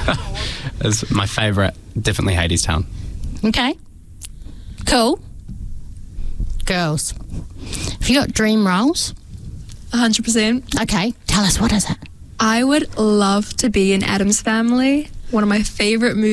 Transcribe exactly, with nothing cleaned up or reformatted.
It's my favourite, definitely Hadestown. Okay. Cool. Girls, have you got dream roles? one hundred percent. Okay, tell us, what is it? I would love to be in Addams Family, one of my favorite movies.